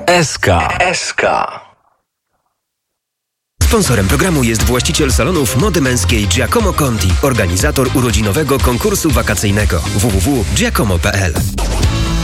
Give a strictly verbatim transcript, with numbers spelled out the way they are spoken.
S K. S K. Sponsorem programu jest właściciel salonów mody męskiej Giacomo Conti, organizator urodzinowego konkursu wakacyjnego w w w kropka giacomo kropka p l.